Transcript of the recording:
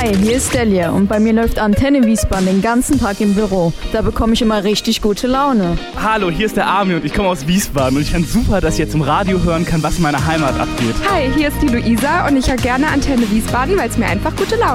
Hi, hier ist Delia und bei mir läuft Antenne Wiesbaden den ganzen Tag im Büro. Da bekomme ich immer richtig gute Laune. Hallo, hier ist der Armin und ich komme aus Wiesbaden und ich fand super, dass ich jetzt im Radio hören kann, was in meiner Heimat abgeht. Hi, hier ist die Luisa und ich höre gerne Antenne Wiesbaden, weil es mir einfach gute Laune